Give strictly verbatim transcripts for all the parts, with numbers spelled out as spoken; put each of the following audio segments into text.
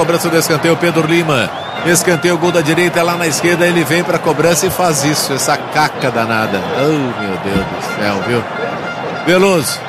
cobrança do escanteio, Pedro Lima. Escanteio, gol da direita, lá na esquerda, ele vem pra cobrança e faz isso, essa caca danada. Oh, meu Deus do céu, viu? Veloso.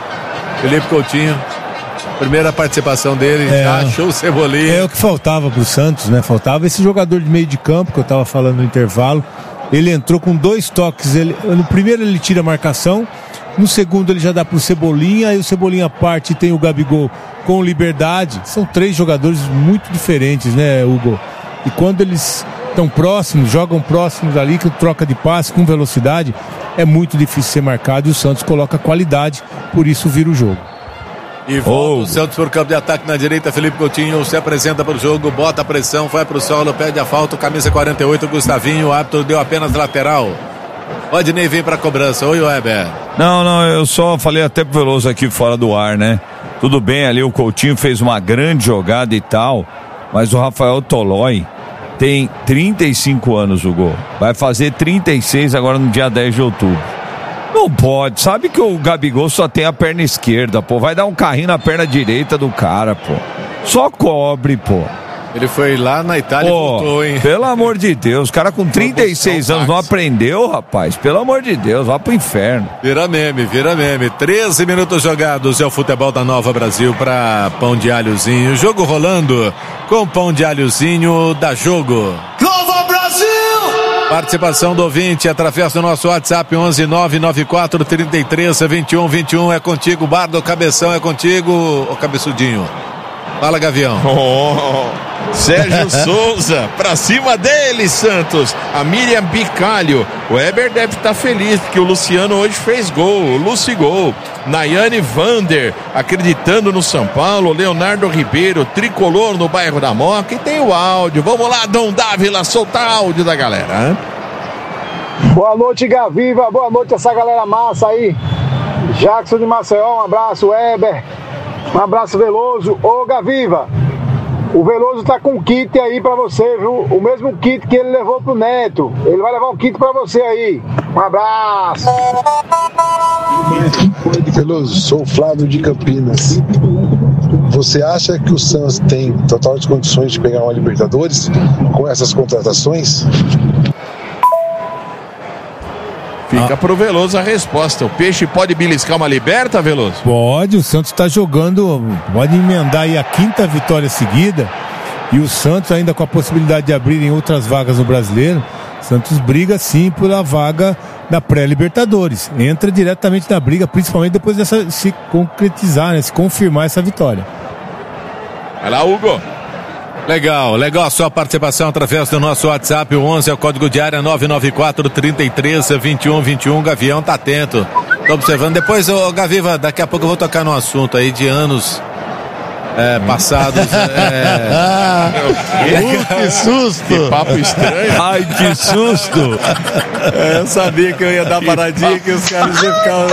Felipe Coutinho. Primeira participação dele, é, já achou o Cebolinha. É o que faltava pro Santos, né? Faltava esse jogador de meio de campo, que eu tava falando no intervalo. Ele entrou com dois toques. Ele, no primeiro ele tira a marcação, no segundo ele já dá pro Cebolinha, aí o Cebolinha parte e tem o Gabigol com liberdade. São três jogadores muito diferentes, né, Hugo? E quando eles estão próximos, jogam próximos ali, que troca de passe com velocidade, é muito difícil ser marcado e o Santos coloca qualidade, por isso vira o jogo. E volta oh. o Santos por campo de ataque na direita, Felipe Coutinho se apresenta para o jogo, bota a pressão, vai para o solo, pede a falta, camisa quarenta e oito, Gustavinho, o árbitro deu apenas lateral. Rodinei vem para a cobrança. Oi, Weber. Não, não, eu só falei até pro Veloso aqui fora do ar, né? Tudo bem, ali o Coutinho fez uma grande jogada e tal, mas o Rafael Tolói tem trinta e cinco anos, o gol. Vai fazer trinta e seis agora no dia dez de outubro. Não pode, sabe que o Gabigol só tem a perna esquerda, pô. Vai dar um carrinho na perna direita do cara, pô. Só cobre, pô. Ele foi lá na Itália pô, e voltou, hein? Pelo amor de Deus, o cara com trinta e seis anos não aprendeu, rapaz. Pelo amor de Deus, vá pro inferno. Vira meme, vira meme. treze minutos jogados, é o futebol da Nova Brasil para Pão de Alhozinho. Jogo rolando com Pão de Alhozinho, dá jogo. Nova Brasil! Participação do ouvinte através do nosso WhatsApp onze nove nove quatro, trinta e três, vinte e um, vinte e um. É contigo, Bardo, Cabeção, é contigo, ô Cabeçudinho. Fala, Gavião. Oh, Sérgio Souza, pra cima dele, Santos. A Miriam Bicalho. O Weber deve estar feliz porque o Luciano hoje fez gol. O Luci gol. Nayane Vander, acreditando no São Paulo. Leonardo Ribeiro, tricolor no bairro da Moca. E tem o áudio. Vamos lá, Dom Dávila, soltar áudio da galera. Hein? Boa noite, Gaviva. Boa noite, essa galera massa aí. Jackson de Maceió, um abraço, Weber. Um abraço, Veloso. Ô, Gaviva, o Veloso tá com um kit aí pra você, viu? O mesmo kit que ele levou pro Neto. Ele vai levar um kit pra você aí. Um abraço. Veloso, sou o Flávio de Campinas. Você acha que o Santos tem totais condições de pegar uma Libertadores com essas contratações? Fica ah. pro Veloso a resposta. O Peixe pode beliscar uma liberta, Veloso? Pode, o Santos está jogando, pode emendar aí a quinta vitória seguida. E o Santos ainda com a possibilidade de abrirem outras vagas no Brasileiro. Santos briga sim pela vaga da pré-Libertadores. Entra diretamente na briga, principalmente depois dessa se concretizar, né, se confirmar essa vitória. Vai lá, Hugo. Legal, legal a sua participação através do nosso WhatsApp, o onze é o código de área nove nove quatro, trinta e três, vinte e um, vinte e um. Gavião tá atento, tô observando. Depois, ô Gaviva, daqui a pouco eu vou tocar num assunto aí de anos é, passados. É... uh, que susto! Que papo estranho! Ai, que susto! É, eu sabia que eu ia dar paradinha, que os caras iam ficar.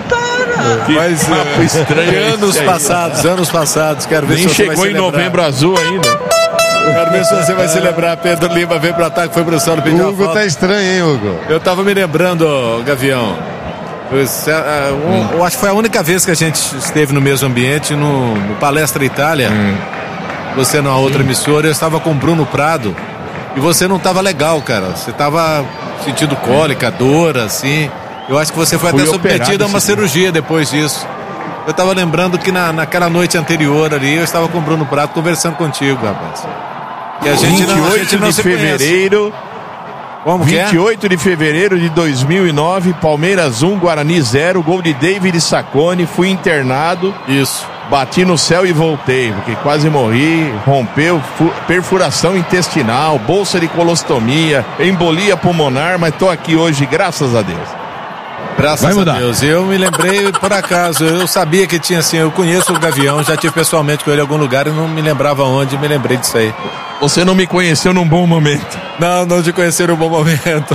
Mas papo estranho. Anos passados, anos passados. Quero ver Nem se você chegou vai se em lembrar. Novembro Azul ainda. Quero ver se você vai se lembrar. Pedro Lima veio pro ataque, foi pro solo, pediu o Hugo tá estranho, hein, Hugo? Eu tava me lembrando, Gavião. Eu, um, eu acho que foi a única vez que a gente esteve no mesmo ambiente, no, no Palestra Itália. Hum. Você numa outra emissora, eu estava com o Bruno Prado. E você não tava legal, cara. Você tava sentindo cólica, dor, assim. Eu acho que você foi Fui até submetido a uma dia. cirurgia depois disso. Eu tava lembrando que na, naquela noite anterior ali, eu estava com o Bruno Prado conversando contigo, rapaz. E a gente não, a gente não de se fevereiro. Como que é? vinte e oito de fevereiro de dois mil e nove, Palmeiras um, Guarani zero, gol de David Sacconi, fui internado. Isso. Bati no céu e voltei, porque quase morri, rompeu, perfuração intestinal, bolsa de colostomia, embolia pulmonar, mas tô aqui hoje, graças a Deus. Graças a Deus. Eu me lembrei por acaso, eu sabia que tinha assim, eu conheço o Gavião, já tive pessoalmente com ele em algum lugar e não me lembrava onde, me lembrei disso aí. Você não me conheceu num bom momento. Não, não te conheci num bom momento.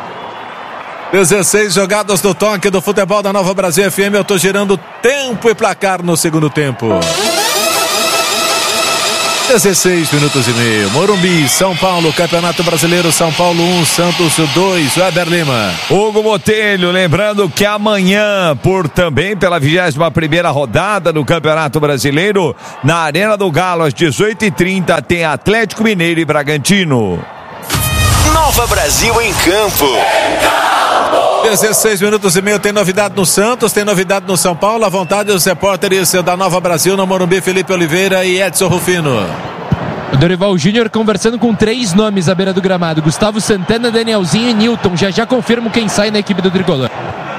dezesseis jogadas do toque do futebol da Nova Brasil F M, eu tô girando tempo e placar no segundo tempo. dezesseis minutos e meio. Morumbi, São Paulo, Campeonato Brasileiro, São Paulo um, Santos dois, Weber Lima. Hugo Botelho, lembrando que amanhã, por também pela vigésima primeira rodada do Campeonato Brasileiro, na Arena do Galo, às dezoito e trinta, tem Atlético Mineiro e Bragantino. Nova Brasil em campo. dezesseis minutos e meio, tem novidade no Santos, tem novidade no São Paulo. À vontade dos repórteres da Nova Brasil no Morumbi, Felipe Oliveira e Edson Rufino. O Dorival Júnior conversando com três nomes à beira do gramado: Gustavo Santana, Danielzinho e Newton. Já já confirmo quem sai na equipe do Tricolor.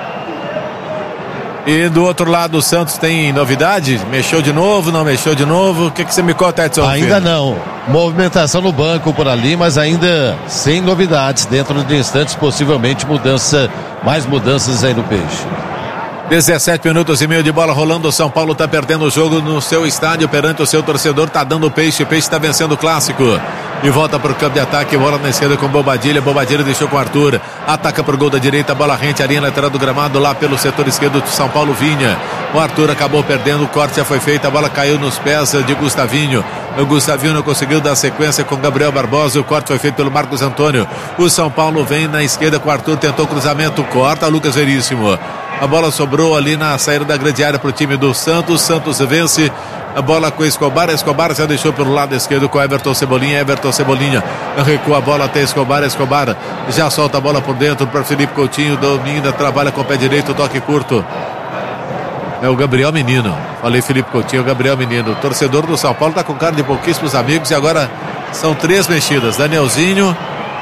E do outro lado o Santos tem novidade? Mexeu de novo, não mexeu de novo? O que, que você me conta, Edson? Ainda Rufino? não. Movimentação no banco por ali, mas ainda sem novidades. Dentro de instantes, possivelmente mudança, mais mudanças aí no Peixe. dezessete minutos e meio de bola rolando. O São Paulo está perdendo o jogo no seu estádio perante o seu torcedor. Está dando o Peixe. O Peixe está vencendo o clássico. E volta para o campo de ataque. Bola na esquerda com Bobadilha. Bobadilha deixou com Arthur. Ataca para o gol da direita. Bola rente. A linha lateral do gramado lá pelo setor esquerdo do São Paulo. Vinha. O Arthur acabou perdendo. O corte já foi feito. A bola caiu nos pés de Gustavinho. O Gustavinho não conseguiu dar sequência com Gabriel Barbosa. O corte foi feito pelo Marcos Antônio. O São Paulo vem na esquerda com o Arthur. Tentou cruzamento. Corta. Lucas Veríssimo. A bola sobrou ali na saída da grande área para o time do Santos. Santos vence. A bola com Escobar. Escobar já deixou pelo lado esquerdo com Everton Cebolinha. Everton Cebolinha recua a bola até Escobar. Escobar já solta a bola por dentro para Felipe Coutinho. Domina, trabalha com o pé direito. Toque curto. É o Gabriel Menino. Falei Felipe Coutinho, o Gabriel Menino. O torcedor do São Paulo está com cara de pouquíssimos amigos. E agora são três mexidas. Danielzinho,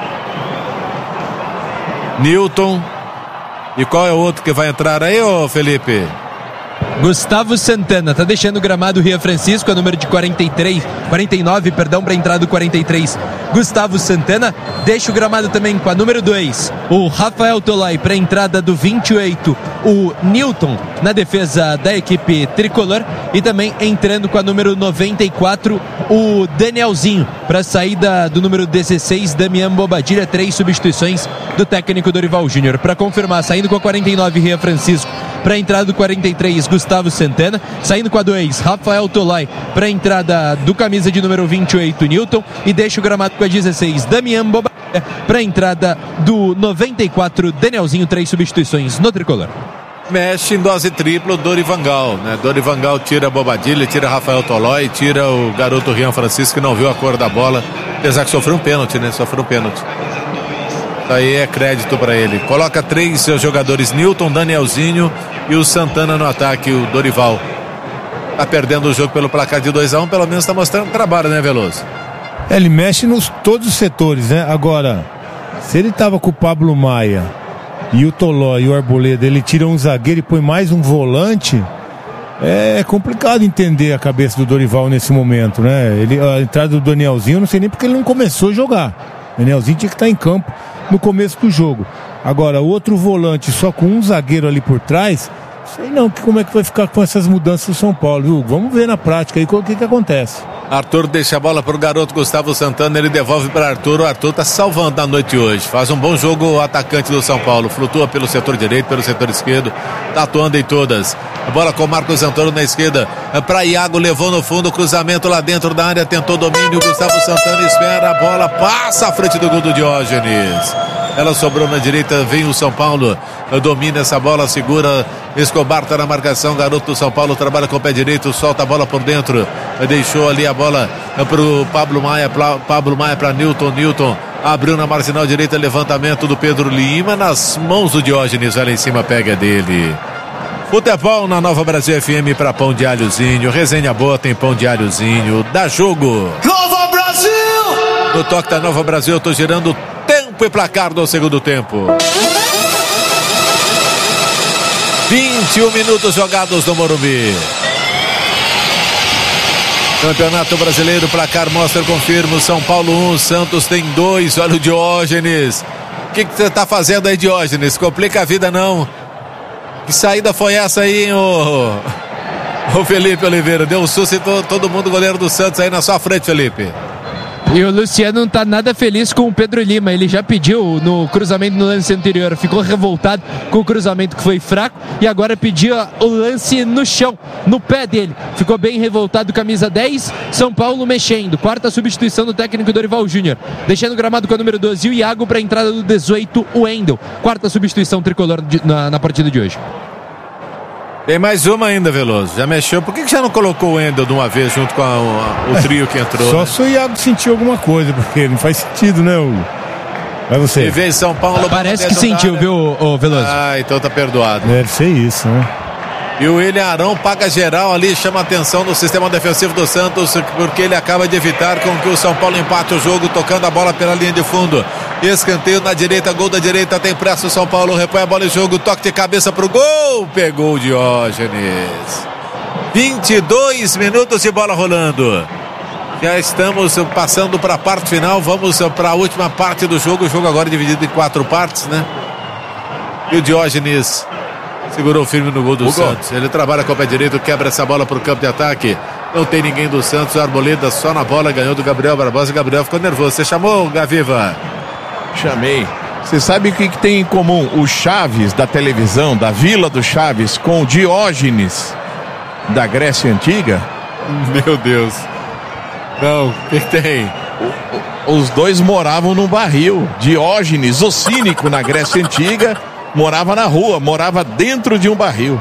Newton. E qual é o outro que vai entrar aí, ô Felipe? Gustavo Santana, tá deixando o gramado Ria Francisco, a número de quarenta e três, quarenta e nove, perdão, para a entrada do quarenta e três. Gustavo Santana deixa o gramado também com a número dois, o Rafael Tolai, para a entrada do vinte e oito, o Newton na defesa da equipe tricolor, e também entrando com a número noventa e quatro, o Danielzinho, para a saída do número dezesseis, Damian Bobadilha. Três substituições do técnico Dorival Júnior. Para confirmar, saindo com a quarenta e nove, Ria Francisco, para a entrada do quarenta e três, Gustavo Santana. Saindo com a dois, Rafael Tolai, para a entrada do camisa de número vinte e oito, Newton. E deixa o gramado com a dezesseis, Damian Bobadilha, para a entrada do noventa e quatro, Danielzinho. Três substituições no tricolor. Mexe em dose tripla o Dorivangal, né? Dorivangal tira a Bobadilha, tira Rafael Tolói, tira o garoto Rian Francisco, que não viu a cor da bola, apesar que sofreu um pênalti, né? Sofreu um pênalti. Isso aí é crédito para ele. Coloca três seus jogadores, Newton, Danielzinho e o Santana no ataque, o Dorival. Tá perdendo o jogo pelo placar de dois a um, pelo menos tá mostrando trabalho, né, Veloso? É, ele mexe nos todos os setores, né? Agora, se ele tava com o Pablo Maia e o Toló e o Arboleda, ele tira um zagueiro e põe mais um volante, é complicado entender a cabeça do Dorival nesse momento, né? Ele, a entrada do Danielzinho, eu não sei nem porque ele não começou a jogar. O Danielzinho tinha que estar em campo no começo do jogo. Agora, outro volante só com um zagueiro ali por trás, sei não como é que vai ficar com essas mudanças do São Paulo, viu? Vamos ver na prática aí o que que acontece. Arthur deixa a bola para o garoto Gustavo Santana, ele devolve para Arthur. O Arthur está salvando na noite de hoje, faz um bom jogo o atacante do São Paulo, flutua pelo setor direito, pelo setor esquerdo, está atuando em todas. A bola com o Marcos Antônio na esquerda, para Iago, levou no fundo, cruzamento lá dentro da área, tentou domínio, Gustavo Santana espera, a bola passa à frente do gol do Diógenes. Ela sobrou na direita, vem o São Paulo, domina essa bola, segura, Escobar está na marcação, garoto do São Paulo trabalha com o pé direito, solta a bola por dentro, deixou ali a bola para o Pablo Maia, pra, Pablo Maia para Newton, Newton abriu na marginal direita, levantamento do Pedro Lima, nas mãos do Diógenes, olha em cima, pega dele. Futebol na Nova Brasil F M para Pão de Alhozinho, resenha boa, tem Pão de Alhozinho, dá jogo. Nova Brasil! No toque da Nova Brasil, eu tô girando tempo e placar do segundo tempo. vinte e um minutos jogados no Morumbi. Campeonato Brasileiro, placar mostra, confirma, São Paulo um, Santos tem dois, olha o Diógenes. O que você tá fazendo aí, Diógenes? Complica a vida não. Que saída foi essa aí, o, o Felipe Oliveira? Deu um susto em to, todo mundo, goleiro do Santos aí na sua frente, Felipe. E o Luciano não tá nada feliz com o Pedro Lima. Ele já pediu no cruzamento no lance anterior. Ficou revoltado com o cruzamento que foi fraco. E agora pediu o lance no chão, no pé dele. Ficou bem revoltado, camisa dez. São Paulo mexendo. Quarta substituição do técnico Dorival Júnior. Deixando o gramado com a número doze, o Iago, para a entrada do dezoito, o Wendel. Quarta substituição tricolor de, na, na partida de hoje. Tem mais uma ainda, Veloso. Já mexeu. Por que, que já não colocou o Wendel de uma vez junto com a, o, o trio que entrou? Só né? se o Iago sentiu alguma coisa, porque não faz sentido, né, Hugo? Vai você. E vem São Paulo. Parece que sentiu, viu, o Veloso? Ah, então tá perdoado. Deve ser isso, né? E o William Arão paga geral ali, chama atenção no sistema defensivo do Santos, porque ele acaba de evitar com que o São Paulo empate o jogo, tocando a bola pela linha de fundo. Escanteio na direita, gol da direita, tem pressa o São Paulo, repõe a bola em jogo, toque de cabeça pro gol, pegou o Diógenes. vinte e dois minutos de bola rolando. Já estamos passando para a parte final, vamos para a última parte do jogo, o jogo agora é dividido em quatro partes, né? E o Diógenes segurou firme no gol do Hugo. Santos. Ele trabalha com o pé direito, quebra essa bola para o campo de ataque. Não tem ninguém do Santos. O Arboleda só na bola, ganhou do Gabriel Barbosa. Gabriel ficou nervoso. Você chamou, Gaviva? Chamei. Você sabe o que, que tem em comum o Chaves da televisão, da Vila do Chaves, com o Diógenes da Grécia Antiga? Meu Deus. Não, o que tem? Os dois moravam num barril. Diógenes, o cínico na Grécia Antiga, morava na rua, morava dentro de um barril.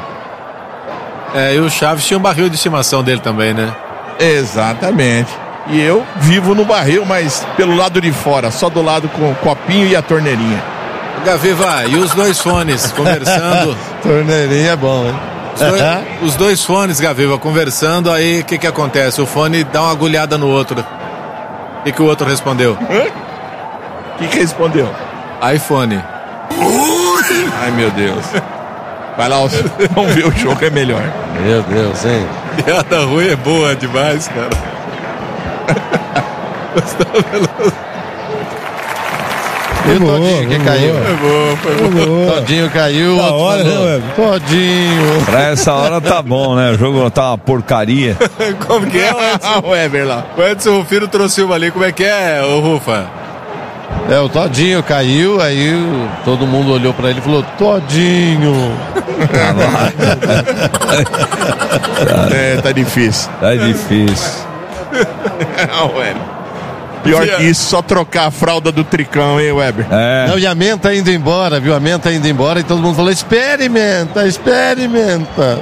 É, e o Chaves tinha um barril de estimação dele também, né? Exatamente. E eu vivo no barril, mas pelo lado de fora, só do lado com o copinho e a torneirinha. Gaviva, e os dois fones conversando? Torneirinha é bom, hein? Os dois, os dois fones, Gaviva, conversando, aí o que que acontece? O fone dá uma agulhada no outro. O que que o outro respondeu? O que que respondeu? iPhone. Ai, meu Deus. Vai lá, vamos ver o jogo, é melhor. Meu Deus, hein? Piada ruim é boa demais, cara. E o Todinho que caiu? Foi bom, foi bom. Todinho caiu. Da hora, né, Web? Todinho. Pra essa hora tá bom, né? O jogo tá uma porcaria. Como que é, Edson? o Weber lá. O Edson Rufino trouxe uma ali. Como é que é, ô Rufa? É, o Todinho caiu, aí o- todo mundo olhou pra ele e falou: Todinho. É, tá difícil. Tá difícil. Ah, Weber. Pior que isso, só trocar a fralda do Tricão, hein, Weber? É. Não, e a Menta indo embora, viu? A Menta indo embora e todo mundo falou: experimenta, experimenta.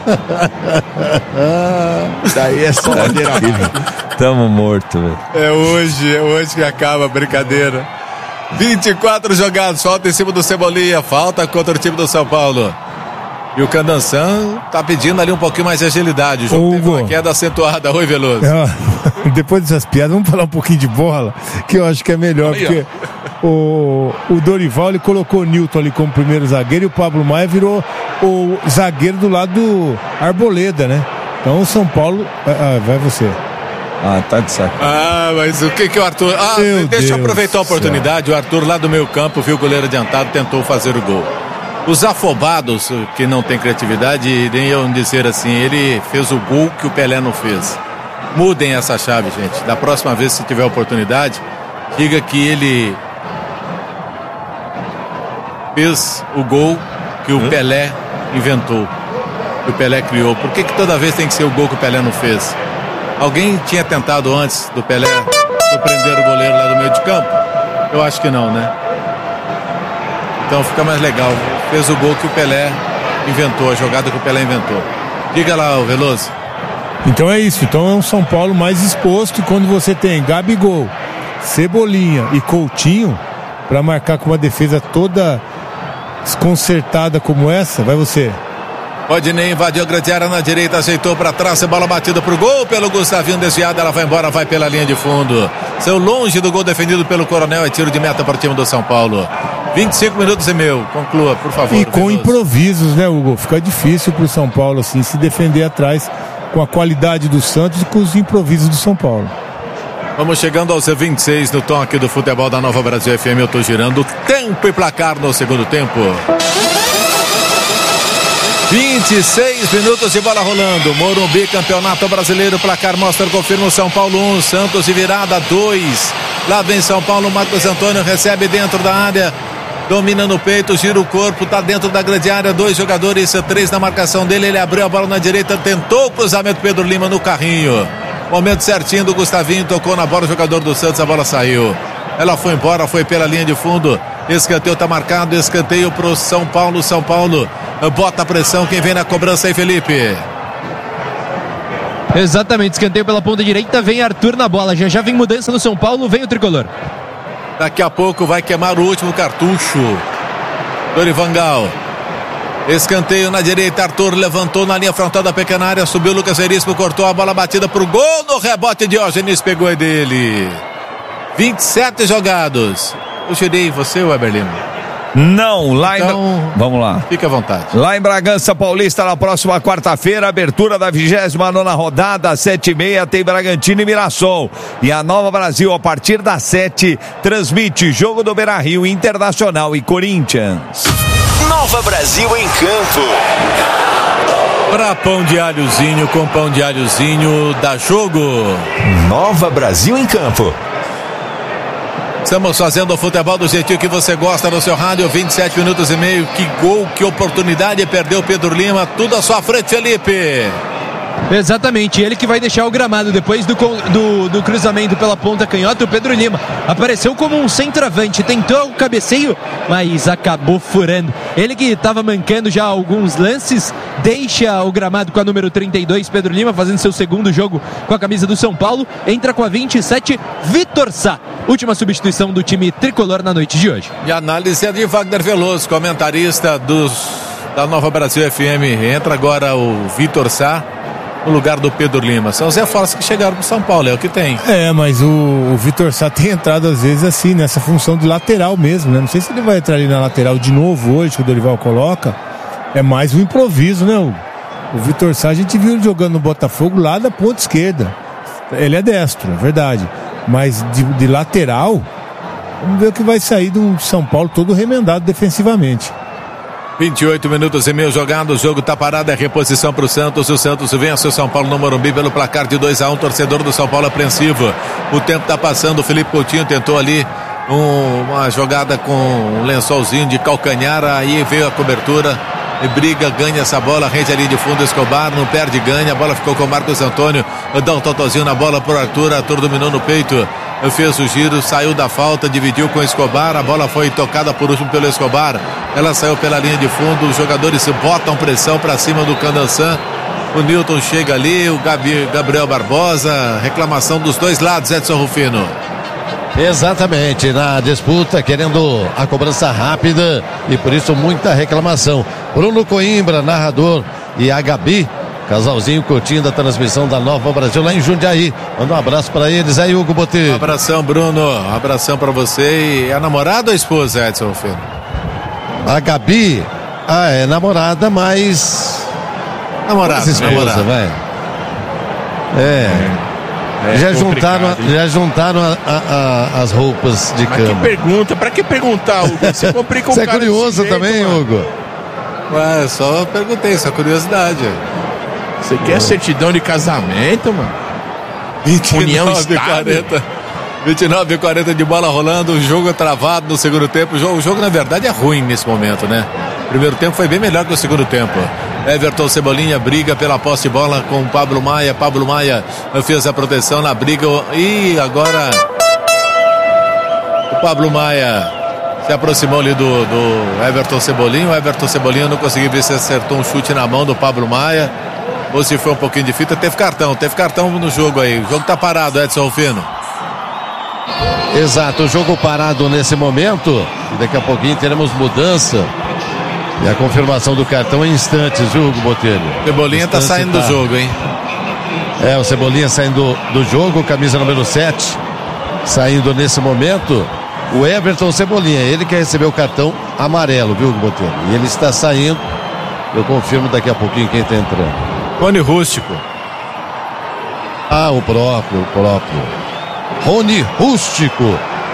Daí é só ladeira abaixo. Tamo morto, velho. É hoje, é hoje que acaba a brincadeira. vinte e quatro jogados, falta em cima do Cebolinha, falta contra o time do São Paulo. E o Candançan tá pedindo ali um pouquinho mais de agilidade. O jogo teve Hugo. uma queda acentuada. Oi, Veloso. É, depois dessas piadas, vamos falar um pouquinho de bola, que eu acho que é melhor, Aí, porque o, o Dorival ele colocou o Nilton ali como primeiro zagueiro e o Pablo Maia virou o zagueiro do lado do Arboleda, né? Então o São Paulo. Ah, vai você. Ah, tá de saco. Ah, mas o que que o Arthur... Ah, Meu deixa eu Deus aproveitar a do céu. oportunidade. O Arthur lá do meio campo viu o goleiro adiantado, tentou fazer o gol. Os afobados, que não tem criatividade, iriam dizer assim, ele fez o gol que o Pelé não fez. Mudem essa chave, gente. Da próxima vez, se tiver oportunidade, diga que ele fez o gol que o Pelé inventou, que o Pelé criou. Por que que toda vez tem que ser o gol que o Pelé não fez? Alguém tinha tentado antes do Pelé surpreender o goleiro lá do meio de campo? Eu acho que não, né? Então fica mais legal. Fez o gol que o Pelé inventou, a jogada que o Pelé inventou. Diga lá, o Veloso. Então é isso. Então é um São Paulo mais exposto. E quando você tem Gabigol, Cebolinha e Coutinho para marcar com uma defesa toda desconcertada como essa, vai você. Rodinei invadiu a grande área na direita, aceitou para trás, bola batida pro gol pelo Gustavinho, desviada, ela vai embora, vai pela linha de fundo. Saiu longe do gol defendido pelo Coronel, é tiro de meta para o time do São Paulo. vinte e cinco minutos e meio, conclua, por favor. E com Veloso. improvisos, né, Hugo? Fica difícil pro São Paulo assim se defender atrás com a qualidade do Santos e com os improvisos do São Paulo. Vamos chegando aos vinte e seis no tom aqui do futebol da Nova Brasil F M. Eu tô girando tempo e placar no segundo tempo. vinte e seis minutos de bola rolando. Morumbi, Campeonato Brasileiro. Placar mostra, confirma o São Paulo um, Santos de virada dois. Lá vem São Paulo, Marcos Antônio recebe dentro da área. Domina no peito, gira o corpo, tá dentro da grande área. Dois jogadores, três na marcação dele. Ele abriu a bola na direita, tentou o cruzamento. Pedro Lima no carrinho. Momento certinho do Gustavinho, tocou na bola o jogador do Santos, a bola saiu. Ela foi embora, foi pela linha de fundo. Escanteio tá marcado, escanteio pro São Paulo. São Paulo bota a pressão. Quem vem na cobrança aí, Felipe? Exatamente, escanteio pela ponta direita. Vem Arthur na bola. Já já vem mudança no São Paulo. Vem o tricolor. Daqui a pouco vai queimar o último cartucho. Dorivangal. Escanteio na direita, Arthur levantou na linha frontal da pequena área, subiu Lucas Veríssimo, cortou a bola batida pro gol, no rebote Diógenes pegou dele. vinte e sete jogados. Eu tirei você, Weber Lima? Não, lá então, em... Vamos lá. Fique à vontade. Lá em Bragança Paulista, na próxima quarta-feira, abertura da vigésima nona rodada, às sete e meia, tem Bragantino e Mirassol. E a Nova Brasil, a partir das sete, transmite jogo do Beira-Rio, Internacional e Corinthians. Nova Brasil em campo. Pra pão de alhozinho, com pão de alhozinho, dá jogo. Nova Brasil em campo. Estamos fazendo o futebol do jeitinho que você gosta no seu rádio, vinte e sete minutos e meio. Que gol, que oportunidade, perdeu Pedro Lima, tudo à sua frente, Felipe. Exatamente, ele que vai deixar o gramado depois do, do, do cruzamento pela ponta canhota. O Pedro Lima apareceu como um centroavante, tentou o cabeceio, mas acabou furando. Ele que estava mancando já alguns lances, deixa o gramado com a número trinta e dois, Pedro Lima, fazendo seu segundo jogo com a camisa do São Paulo. Entra com a vinte e sete, Vitor Sá, última substituição do time tricolor na noite de hoje. E a análise é de Wagner Veloso, comentarista dos, da Nova Brasil F M. Entra agora o Vitor Sá no lugar do Pedro Lima. São os reforços que chegaram pro São Paulo, é o que tem. É, mas o, o Vitor Sá tem entrado às vezes assim, nessa função de lateral mesmo, né? Não sei se ele vai entrar ali na lateral de novo hoje, que o Dorival coloca. É mais um improviso, né? O, o Vitor Sá, a gente viu ele jogando no Botafogo lá da ponta esquerda. Ele é destro, é verdade. Mas de, de lateral, vamos ver o que vai sair de um São Paulo todo remendado defensivamente. vinte e oito minutos e meio jogado, o jogo tá parado, é reposição pro Santos. O Santos vence o São Paulo no Morumbi pelo placar de dois a um, torcedor do São Paulo apreensivo. O tempo tá passando, o Felipe Coutinho tentou ali um, uma jogada com um lençolzinho de calcanhar, aí veio a cobertura e briga, ganha essa bola, rende ali de fundo, Escobar não perde, ganha, a bola ficou com o Marcos Antônio, dá um totozinho na bola pro Arthur, Arthur dominou no peito, fez o giro, saiu da falta, dividiu com o Escobar, a bola foi tocada por último pelo Escobar, ela saiu pela linha de fundo, os jogadores se botam pressão para cima do Candançã, o Newton chega ali, o Gabi, Gabriel Barbosa, reclamação dos dois lados, Edson Rufino. Exatamente, na disputa, querendo a cobrança rápida e por isso muita reclamação. Bruno Coimbra, narrador, e a Gabi, casalzinho curtindo a transmissão da Nova Brasil lá em Jundiaí. Manda um abraço para eles aí, Hugo Botelho. Um abração, Bruno, um abração para você. E é a namorada ou a esposa, Edson Filho? A Gabi, ah, é namorada, mas... Namorada, mas esposa, namorada. vai. É... É já, juntaram, já juntaram a, a, a, as roupas de Mas cama. que pergunta, pra que perguntar, Hugo? Você complica um Você é cara curioso desse jeito, também, mano. Hugo? Ué, só perguntei, só curiosidade. Você quer certidão de casamento, mano? União vinte e nove e estável. quarenta vinte e nove e quarenta de bola rolando, o jogo é travado no segundo tempo. O jogo, o jogo, na verdade, é ruim nesse momento, né? O primeiro tempo foi bem melhor que o segundo tempo. Everton Cebolinha briga pela posse de bola com o Pablo Maia. Pablo Maia fez a proteção na briga. E agora o Pablo Maia se aproximou ali do, do Everton Cebolinha. O Everton Cebolinha não conseguiu ver se acertou um chute na mão do Pablo Maia ou se foi um pouquinho de fita. Teve cartão, teve cartão no jogo aí. O jogo tá parado, Edson Rufino. Exato, o jogo parado nesse momento. E daqui a pouquinho teremos mudança. E a confirmação do cartão em instantes, viu, Hugo Botelho? Cebolinha tá saindo tá. do jogo, hein? É, o Cebolinha saindo do jogo, camisa número sete. Saindo nesse momento, o Everton Cebolinha. Ele que recebeu o cartão amarelo, viu, Hugo Botelho? E ele está saindo. Eu confirmo daqui a pouquinho quem está entrando. Rony Rústico. Ah, o próprio, o próprio. Rony Rústico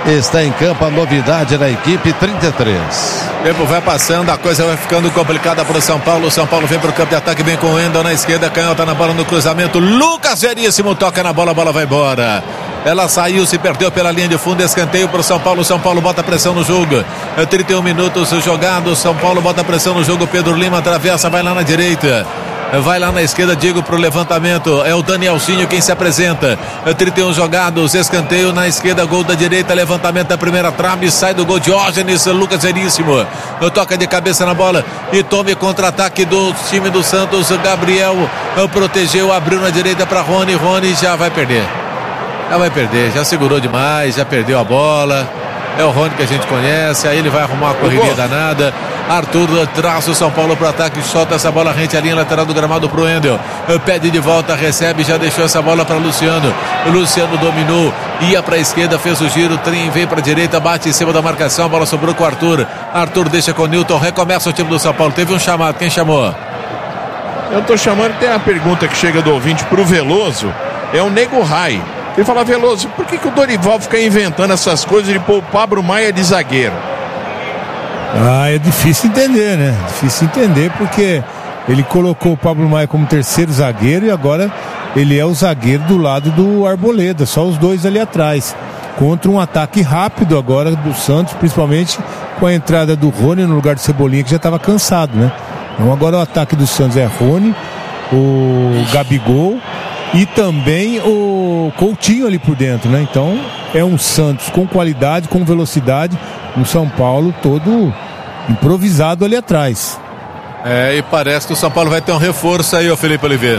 está em campo, a novidade na equipe, trinta e três. O tempo vai passando, a coisa vai ficando complicada para o São Paulo. O São Paulo vem para o campo de ataque, vem com o Wendel na esquerda, canhota na bola no cruzamento. Lucas Veríssimo toca na bola, a bola vai embora. Ela saiu, se perdeu pela linha de fundo, escanteio para o São Paulo. São Paulo bota pressão no jogo. É trinta e um minutos jogados. São Paulo bota pressão no jogo. Pedro Lima atravessa, vai lá na direita. Vai lá na esquerda, Diego pro levantamento. É o Danielzinho quem se apresenta. É trinta e um jogados, escanteio na esquerda, gol da direita, levantamento da primeira trave, sai do gol Diógenes, Lucas Veríssimo. Toca de cabeça na bola e tome contra-ataque do time do Santos. Gabriel protegeu, abriu na direita para Rony. Rony já vai perder. Já vai perder, já segurou demais, já perdeu a bola. É o Rony que a gente conhece, aí ele vai arrumar uma correria danada. Arthur traça o São Paulo para o ataque, solta essa bola rente à linha lateral do gramado pro Wendel. Pede de volta, recebe, já deixou essa bola para Luciano. O Luciano dominou, ia para a esquerda, fez o giro, trem vem para a direita, bate em cima da marcação, a bola sobrou com o Arthur. Arthur deixa com o Newton, recomeça o time do São Paulo. Teve um chamado, quem chamou? Eu tô chamando, tem uma pergunta que chega do ouvinte pro Veloso, é o Nego Rai. Ele fala, Veloso, por que, que o Dorival fica inventando essas coisas de pôr o Pablo Maia de zagueiro? Ah, é difícil entender, né? Difícil entender porque ele colocou o Pablo Maia como terceiro zagueiro e agora ele é o zagueiro do lado do Arboleda, só os dois ali atrás. Contra um ataque rápido agora do Santos, principalmente com a entrada do Rony no lugar do Cebolinha, que já estava cansado, né? Então agora o ataque do Santos é Rony, o Gabigol e também o Coutinho ali por dentro, né? Então é um Santos com qualidade, com velocidade, um São Paulo todo improvisado ali atrás. É, e parece que o São Paulo vai ter um reforço aí, ô Felipe Oliveira.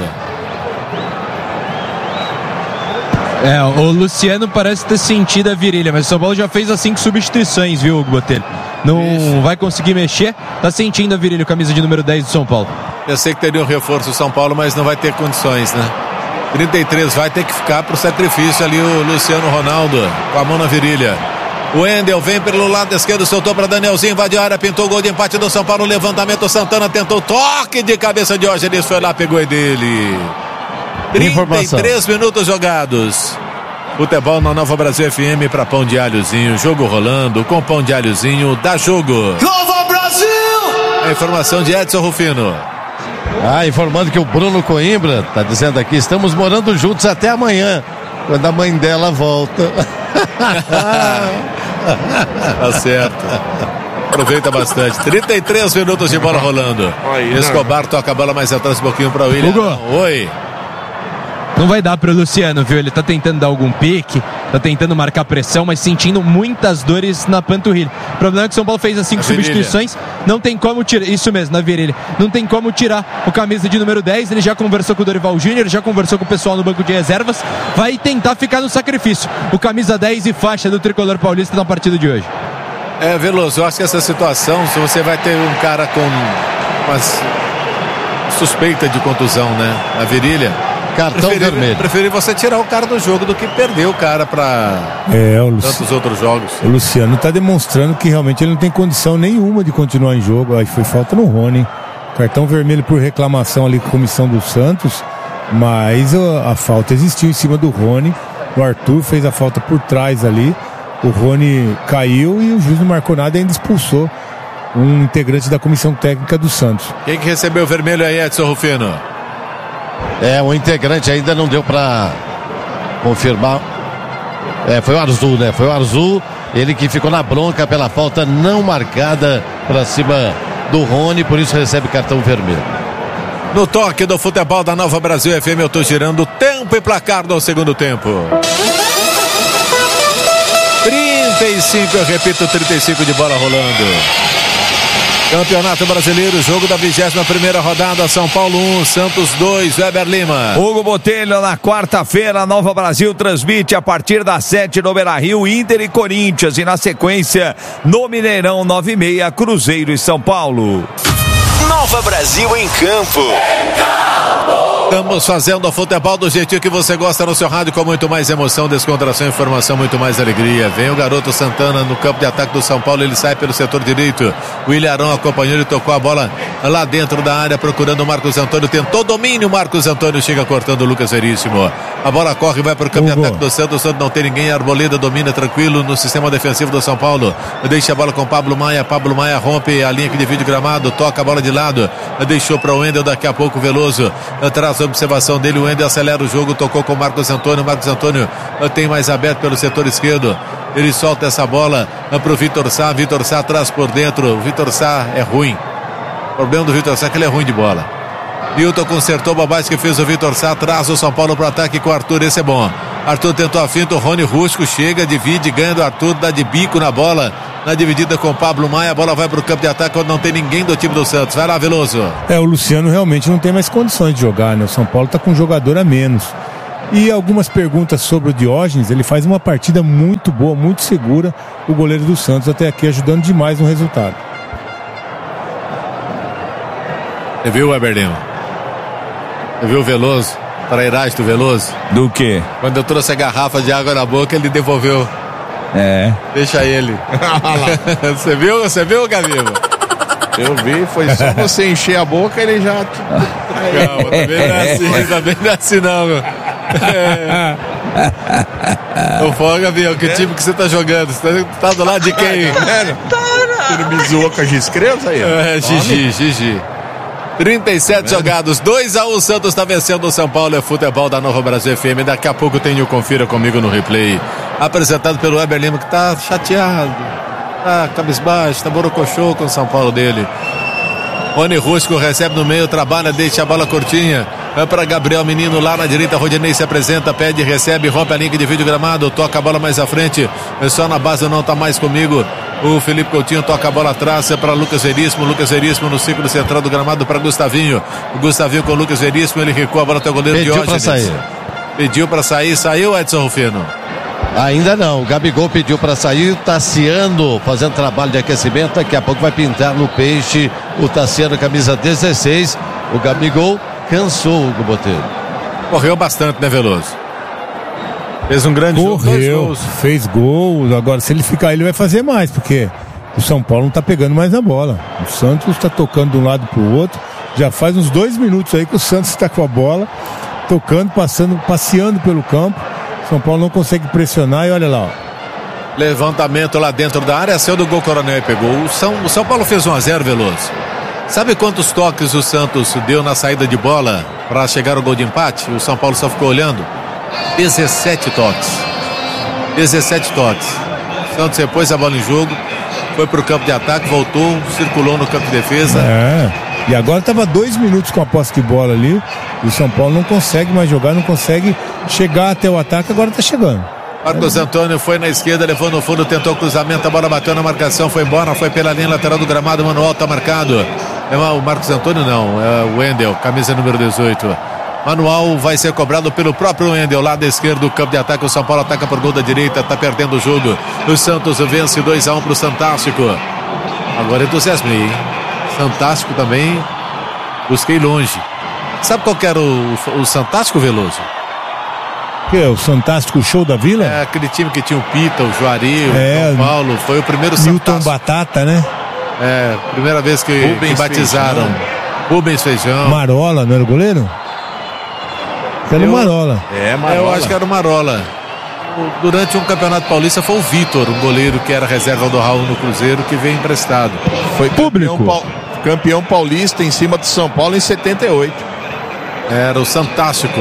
É, o Luciano parece ter sentido a virilha, mas o São Paulo já fez as cinco substituições, viu, Hugo Botelho? Não Isso. vai conseguir mexer, tá sentindo a virilha, camisa de número dez do São Paulo. Eu sei que teria um reforço do São Paulo, mas não vai ter condições, né? trinta e três vai ter que ficar pro sacrifício ali o Luciano Ronaldo, com a mão na virilha. O Wendel vem pelo lado esquerdo, soltou para Danielzinho, invadiu a área, pintou o gol de empate do São Paulo, levantamento, Santana tentou, toque de cabeça de Diógenes, foi lá, pegou e dele. trinta e três minutos jogados. Futebol na Nova Brasil F M para Pão de Alhozinho, jogo rolando, com Pão de Alhozinho, dá jogo. Nova Brasil! A informação de Edson Rufino. Ah, informando que o Bruno Coimbra tá dizendo aqui, estamos morando juntos até amanhã, quando a mãe dela volta. Tá certo. Aproveita bastante. trinta e três minutos de bola rolando. Escobar toca a bola mais atrás um pouquinho para o William. Hugo. Oi. Não vai dar pro Luciano, viu? Ele tá tentando dar algum pique, tá tentando marcar pressão, mas sentindo muitas dores na panturrilha. O problema é que o São Paulo fez as cinco substituições, não tem como tirar, isso mesmo, na virilha, não tem como tirar o camisa de número dez, ele já conversou com o Dorival Júnior, já conversou com o pessoal no banco de reservas, vai tentar ficar no sacrifício. O camisa dez e faixa do tricolor paulista na partida de hoje. É, Veloso, eu acho que essa situação, se você vai ter um cara com uma suspeita de contusão, né, na virilha, cartão preferir, vermelho. Preferir você tirar o cara do jogo do que perder o cara para é, tantos outros jogos. O Luciano está demonstrando que realmente ele não tem condição nenhuma de continuar em jogo. Aí foi falta no Rony. Cartão vermelho por reclamação ali com a comissão do Santos, mas a, a falta existiu em cima do Rony. O Arthur fez a falta por trás ali. O Rony caiu e o juiz não marcou nada e ainda expulsou um integrante da comissão técnica do Santos. Quem que recebeu o vermelho aí, Edson Rufino? É, o integrante ainda não deu pra confirmar. É, foi o Arzu, né? Foi o Arzu, ele que ficou na bronca pela falta não marcada pra cima do Rony, por isso recebe cartão vermelho. No toque do futebol da Nova Brasil F M, eu tô girando tempo e placar do segundo tempo. trinta e cinco, eu repito, trinta e cinco de bola rolando. Campeonato Brasileiro, jogo da vigésima primeira rodada, São Paulo um, Santos dois, Weber Lima. Hugo Botelho, na quarta-feira, Nova Brasil transmite a partir das sete no Beira-Rio, Inter e Corinthians, e na sequência, no Mineirão, nove e meia, Cruzeiro e São Paulo. Nova Brasil em campo. Estamos fazendo o futebol do jeitinho que você gosta no seu rádio, com muito mais emoção, descontração, informação, muito mais alegria. Vem o garoto Santana no campo de ataque do São Paulo, ele sai pelo setor direito. O Ilharão acompanhou, ele tocou a bola lá dentro da área, procurando o Marcos Antônio, tentou domínio, Marcos Antônio chega cortando o Lucas Veríssimo. A bola corre, vai para o campo Hugo. de ataque do Santos, o Santos não tem ninguém, Arboleda domina tranquilo no sistema defensivo do São Paulo. Deixa a bola com Pablo Maia, Pablo Maia rompe a linha que divide o gramado, toca a bola de lado, deixou para o Wendel, daqui a pouco Veloso traz a observação dele, o Wendel acelera o jogo, tocou com o Marcos Antônio, Marcos Antônio tem mais aberto pelo setor esquerdo, ele solta essa bola para o Vitor Sá, Vitor Sá traz por dentro, o Vitor Sá é ruim, o problema do Vitor Sá é que ele é ruim de bola. Hilton consertou a bobagem que fez o Vitor Sá, traz o São Paulo para o ataque com o Arthur, esse é bom. Arthur tentou a finta, o Rony Rusco chega, divide, ganha do Arthur, dá de bico na bola, na dividida com o Pablo Maia, a bola vai para o campo de ataque quando não tem ninguém do time do Santos. Vai lá, Veloso. É, o Luciano realmente não tem mais condições de jogar, né? O São Paulo está com um jogador a menos. E algumas perguntas sobre o Diógenes, ele faz uma partida muito boa, muito segura, o goleiro do Santos até aqui ajudando demais no resultado. Você viu, Weber Lima? Você viu o Veloso? Trairagem do Veloso? Do quê? Quando eu trouxe a garrafa de água na boca, ele devolveu. É. Deixa ele. Você viu? Você viu, Gaviva? Eu vi, foi só você encher a boca, ele já... Calma, também não é assim, também não é assim não, meu. É. Ô, Foga, Gavião, que time que você tá jogando? Você tá do lado de quem? Ele me zoou com a Giscrevos aí? É, Gigi, Gigi. trinta e sete é. jogados, dois a um, Santos está vencendo o São Paulo, é futebol da Nova Brasil F M. Daqui a pouco tem o Confira Comigo no replay, apresentado pelo Weber Lima, que tá chateado, tá cabisbaixo, tá borocochô com o São Paulo dele. Rony Rusco recebe no meio, trabalha, deixa a bola curtinha, é para Gabriel Menino lá na direita, Rodinei se apresenta, pede, recebe, rompe a linha de vídeo gramado, toca a bola mais à frente, é só na base, não tá mais comigo. O Felipe Coutinho toca a bola atrás, é para Lucas Veríssimo, Lucas Veríssimo no círculo central do gramado para Gustavinho. O Gustavinho com o Lucas Veríssimo, ele recua a bola até o goleiro Pediu Diógenes. Pediu para sair. Pediu para sair, saiu, Edson Rufino? Ainda não, o Gabigol pediu para sair, o Tassiano fazendo trabalho de aquecimento, daqui a pouco vai pintar no peixe o Tassiano, camisa dezesseis. O Gabigol cansou o Botelho. Correu bastante, né, Veloso? Fez um grande Correu, jogo. fez gol. Agora, se ele ficar, ele vai fazer mais, porque o São Paulo não tá pegando mais a bola. O Santos tá tocando de um lado pro outro. Já faz uns dois minutos aí que o Santos está com a bola, tocando, passando, passeando pelo campo. São Paulo não consegue pressionar e olha lá, ó. Levantamento lá dentro da área, saiu do gol, Coronel e pegou. O São, o São Paulo fez um a zero, Veloso. Sabe quantos toques o Santos deu na saída de bola para chegar ao gol de empate? O São Paulo só ficou olhando. dezessete toques. dezessete toques. O Santos repôs a bola em jogo, foi pro campo de ataque, voltou, circulou no campo de defesa. É. E agora estava dois minutos com a posse de bola ali. E o São Paulo não consegue mais jogar, não consegue chegar até o ataque, agora está chegando. Marcos Antônio foi na esquerda, levou no fundo, tentou o cruzamento, a bola bateu na marcação, foi embora, foi pela linha lateral do gramado, o Manuel está marcado. É o Marcos Antônio não, é o Wendel, camisa número dezoito. Manual vai ser cobrado pelo próprio Wendel, lado esquerdo do campo de ataque. O São Paulo ataca por gol da direita, está perdendo o jogo. O Santos vence dois a um para o Santástico. Agora entusiasmei, hein? Santástico também, busquei longe. Sabe qual que era o, o Santástico, Veloso? Que é o Santástico Show da Vila? É aquele time que tinha o Pita, o Juari, o é, São Paulo. Foi o primeiro Milton Santástico. Batata, né? É, primeira vez que, que batizaram. Feijão. Rubens Feijão. Marola, não era o goleiro? Era o Marola. É, Marola. Eu acho que era o Marola. Durante um campeonato paulista foi o Vitor, um goleiro que era reserva do Raul no Cruzeiro, que veio emprestado. Foi público. Campeão, campeão paulista em cima do São Paulo em setenta e oito. Era o Santástico.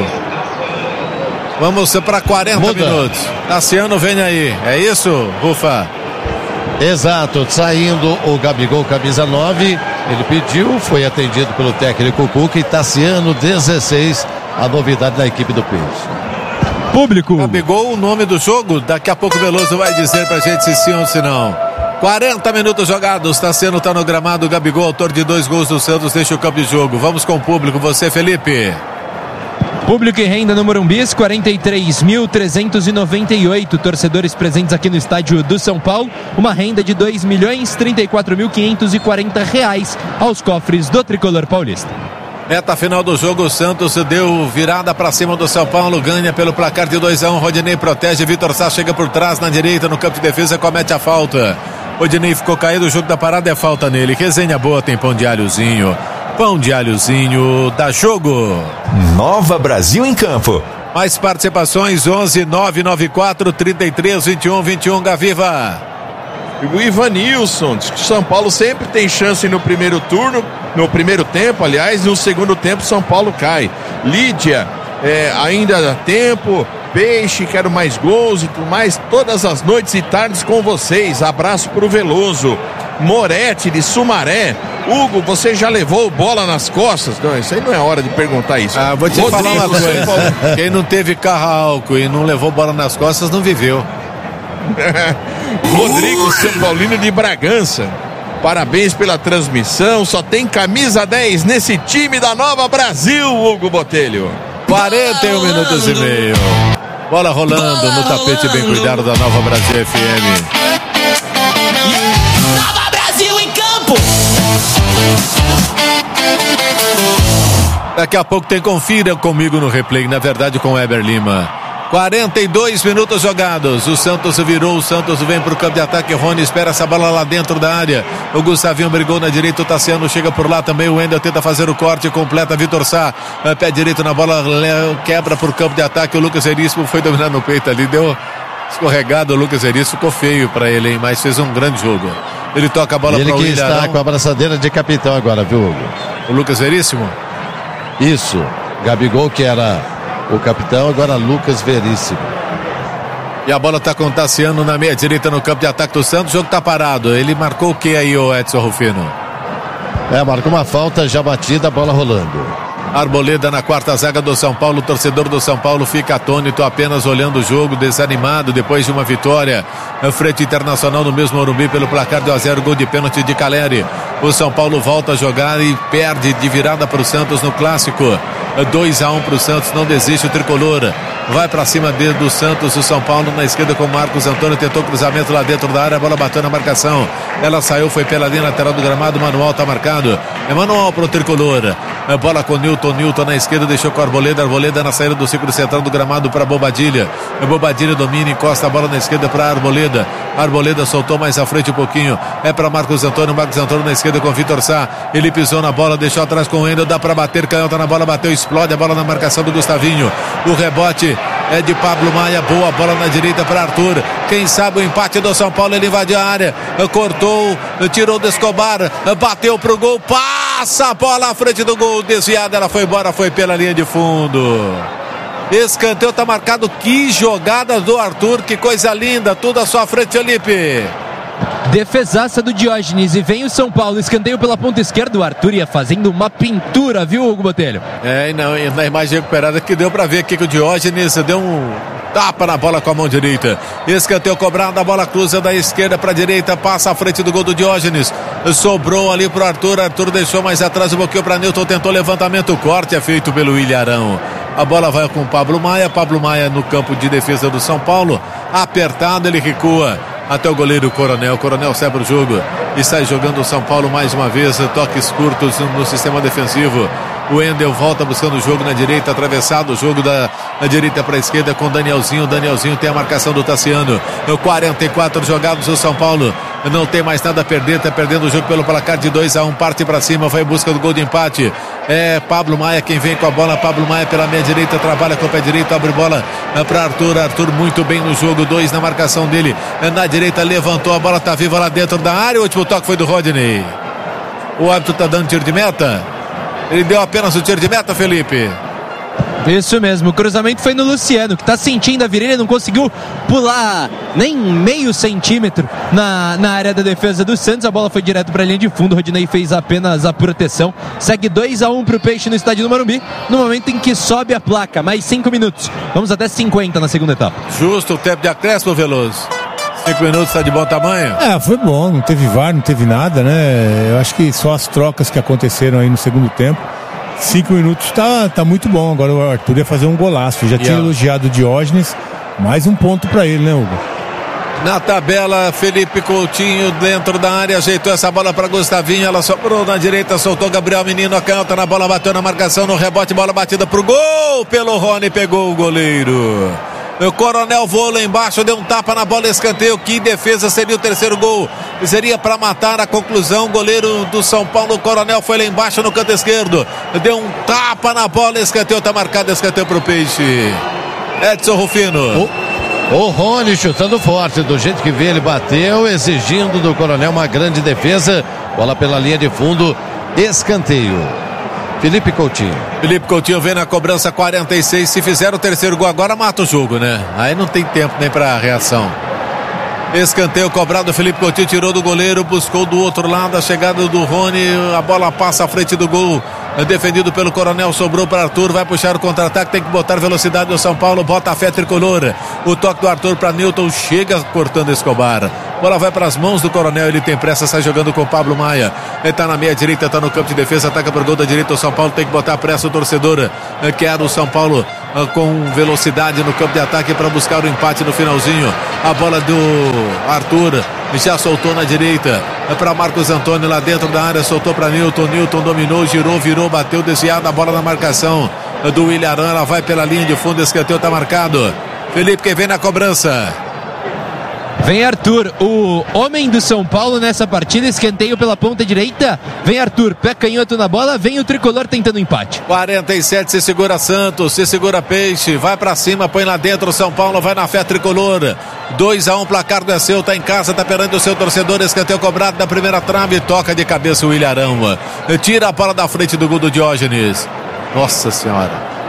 Vamos para quarenta Muda. minutos. Tassiano vem aí. É isso, Rufa? Exato, saindo o Gabigol, camisa nove. Ele pediu, foi atendido pelo técnico Cuca. E Tassiano, dezesseis, a novidade da equipe do Peixe. Público. Gabigol, o nome do jogo. Daqui a pouco o Veloso vai dizer pra gente se sim ou se não. quarenta minutos jogados. Tassiano tá no gramado. Gabigol, autor de dois gols do Santos, deixa o campo de jogo. Vamos com o público. Você, Felipe. Público e renda no Morumbis, quarenta e três mil trezentos e noventa e oito torcedores presentes aqui no estádio do São Paulo. Uma renda de dois milhões trinta e quatro mil quinhentos e quarenta reais aos cofres do Tricolor Paulista. Meta final do jogo, o Santos deu virada para cima do São Paulo, ganha pelo placar de dois a um. Rodinei protege, Vitor Sá chega por trás na direita no campo de defesa, comete a falta. Rodinei ficou caído, o jogo da parada é falta nele. Resenha boa, tem pão de alhozinho. Pão de alhozinho, dá jogo. Nova Brasil em campo. Mais participações, onze nove nove quatro, trinta e três, vinte e um, vinte e um, Gaviva. O Ivanilson diz que São Paulo sempre tem chance no primeiro turno, no primeiro tempo, aliás, no segundo tempo São Paulo cai. Lídia, é, ainda dá tempo. Peixe, quero mais gols e tudo mais, todas as noites e tardes com vocês. Abraço pro Veloso. Moretti de Sumaré. Hugo, você já levou bola nas costas? Não, isso aí não é hora de perguntar isso. Ah, vou te Rodrigo, falar uma coisa. Quem não teve carro a álcool e não levou bola nas costas não viveu. Rodrigo São Paulino de Bragança. Parabéns pela transmissão. Só tem camisa dez nesse time da Nova Brasil, Hugo Botelho. quarenta e um minutos e meio. Bola rolando no tapete bem cuidado da Nova Brasil F M. Nova Brasil em campo. Daqui a pouco tem Confira comigo no replay, na verdade com o Weber Lima. quarenta e dois minutos jogados. O Santos virou, o Santos vem pro campo de ataque. Rony espera essa bola lá dentro da área. O Gustavinho brigou na direita, o Tassiano chega por lá também. O Wendel tenta fazer o corte, completa. Vitor Sá, pé direito na bola, quebra pro campo de ataque. O Lucas Veríssimo foi dominar no peito ali, deu escorregado. O Lucas Veríssimo ficou feio pra ele, hein? Mas fez um grande jogo. Ele toca a bola ele para o Ele que está Ilharão. com a abraçadeira de capitão agora, viu, Hugo? O Lucas Veríssimo? Isso. Gabigol, que era o capitão, agora Lucas Veríssimo. E a bola está com o Tassiano na meia direita no campo de ataque do Santos. O jogo está parado. Ele marcou o que aí, o Edson Rufino? É, marcou uma falta já batida, a bola rolando. Arboleda na quarta zaga do São Paulo. O torcedor do São Paulo fica atônito, apenas olhando o jogo, desanimado depois de uma vitória na frente Internacional no mesmo Morumbi pelo placar de um a zero, gol de pênalti de Caleri. O São Paulo volta a jogar e perde de virada para o Santos no clássico. dois a um para o Santos, não desiste o tricolor. Vai para cima dele do Santos, o São Paulo na esquerda com Marcos Antônio, tentou cruzamento lá dentro da área, a bola bateu na marcação. Ela saiu, foi pela linha lateral do gramado, Manuel está marcado. É manual para o tricolor. A bola com Newton, Newton na esquerda, deixou com a Arboleda, Arboleda na saída do círculo central do gramado para Bobadilha. A Bobadilha domina, encosta a bola na esquerda para Arboleda. Arboleda soltou mais à frente um pouquinho. É para Marcos Antônio, Marcos Antônio na esquerda com Vitor Sá. Ele pisou na bola, deixou atrás com o Wendel, dá para bater, canhota na bola, bateu, explode a bola na marcação do Gustavinho. O rebote é de Pablo Maia, boa bola na direita para Arthur. Quem sabe o empate do São Paulo, ele invadiu a área, cortou, tirou do Escobar, bateu pro gol, passa a bola à frente do gol, desviada, ela foi embora, foi pela linha de fundo. Escanteio tá marcado. Que jogada do Arthur, que coisa linda, tudo à sua frente, Felipe. Defesaça do Diógenes e vem o São Paulo, escanteio pela ponta esquerda, o Arthur ia fazendo uma pintura, viu, Hugo Botelho? É, e não, e na imagem recuperada que deu pra ver aqui que o Diógenes deu um tapa na bola com a mão direita. Escanteio cobrado, a bola cruza da esquerda pra direita, passa à frente do gol do Diógenes. Sobrou ali pro Arthur, Arthur deixou mais atrás, um pouquinho pra Newton, tentou levantamento, o corte é feito pelo Ilharão. A bola vai com o Pablo Maia, Pablo Maia no campo de defesa do São Paulo, apertado, ele recua até o goleiro Coronel. Coronel sai pro jogo e sai jogando o São Paulo mais uma vez, toques curtos no sistema defensivo. O Wendel volta buscando o jogo na direita, atravessado o jogo da, da direita para a esquerda com Danielzinho. Danielzinho tem a marcação do Tassiano. No quarenta e quatro jogados, o São Paulo não tem mais nada a perder, está perdendo o jogo pelo placar de dois a um, parte para cima, vai em busca do gol de empate. É Pablo Maia quem vem com a bola. Pablo Maia pela meia direita, trabalha com o pé direito, abre bola para Arthur. Arthur muito bem no jogo, dois na marcação dele. Na direita levantou, a bola está viva lá dentro da área. O último toque foi do Rodney. O árbitro está dando tiro de meta. Ele deu apenas o tiro de meta, Felipe. Isso mesmo, o cruzamento foi no Luciano, que tá sentindo a virilha, não conseguiu pular nem meio centímetro na, na área da defesa do Santos. A bola foi direto para a linha de fundo, o Rodinei fez apenas a proteção. Segue dois a um pro Peixe no estádio do Morumbi, no momento em que sobe a placa, mais cinco minutos. Vamos até cinquenta na segunda etapa. Justo o tempo de acréscimo, Veloso. Cinco minutos, tá de bom tamanho? É, foi bom, não teve V A R, não teve nada, né? Eu acho que só as trocas que aconteceram aí no segundo tempo. Cinco minutos tá, tá muito bom. Agora o Arthur ia fazer um golaço. Já yeah. tinha elogiado o Diógenes. Mais um ponto pra ele, né, Hugo? Na tabela, Felipe Coutinho dentro da área, ajeitou essa bola para Gustavinho, ela sobrou na direita, soltou Gabriel Menino, canta na bola, bateu na marcação, no rebote, bola batida pro gol, pelo Rony, pegou o goleiro. O Coronel voou lá embaixo, deu um tapa na bola, escanteio, que defesa, seria o terceiro gol, seria para matar a conclusão, o goleiro do São Paulo, o Coronel foi lá embaixo no canto esquerdo, deu um tapa na bola, escanteio, tá marcado, escanteio pro Peixe. Edson Rufino. O, o Rony chutando forte, do jeito que veio ele bateu, exigindo do Coronel uma grande defesa, bola pela linha de fundo, escanteio. Felipe Coutinho. Felipe Coutinho vem na cobrança quarenta e seis. Se fizer o terceiro gol agora, mata o jogo, né? Aí não tem tempo nem pra reação. Escanteio cobrado, Felipe Coutinho tirou do goleiro, buscou do outro lado a chegada do Rony, a bola passa à frente do gol, defendido pelo Coronel, sobrou para Arthur, vai puxar o contra-ataque, tem que botar velocidade no São Paulo, bota a fé tricolor, o toque do Arthur para Newton, chega cortando Escobar, bola vai para as mãos do Coronel, ele tem pressa, sai jogando com o Pablo Maia, ele tá na meia direita, tá no campo de defesa, ataca por gol da direita, o São Paulo tem que botar pressa, o torcedor quer o São Paulo com velocidade no campo de ataque para buscar o empate no finalzinho, a bola do Arthur já soltou na direita para Marcos Antônio lá dentro da área, soltou para Newton, Newton dominou, girou, virou, bateu, desviado, a bola na marcação do William Arão, ela vai pela linha de fundo, escanteio tá marcado. Felipe que vem na cobrança. Vem Arthur, o homem do São Paulo nessa partida, escanteio pela ponta direita, vem Arthur, pé canhoto na bola, vem o tricolor tentando empate. quarenta e sete, se segura Santos, se segura Peixe, vai pra cima, põe lá dentro, o São Paulo vai na fé tricolor, dois a um, placar do é seu, tá em casa, tá perante o seu torcedor, escanteio cobrado da primeira trave, toca de cabeça o William Arão, tira a bola da frente do gol do Diógenes, nossa senhora,